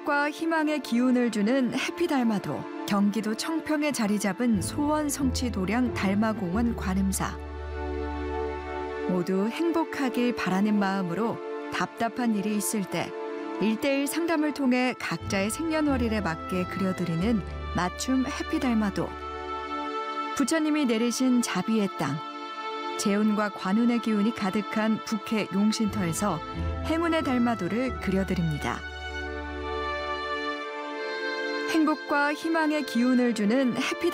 행복과 희망의 기운을 주는 해피달마도, 경기도 청평에 자리 잡은 소원성취도량 달마공원 관음사. 모두 행복하길 바라는 마음으로 답답한 일이 있을 때 1:1 상담을 통해 각자의 생년월일에 맞게 그려드리는 맞춤 해피달마도. 부처님이 내리신 자비의 땅, 재운과 관운의 기운이 가득한 북해 용신터에서 행운의 달마도를 그려드립니다. 행복과 희망의 기운을 주는 해피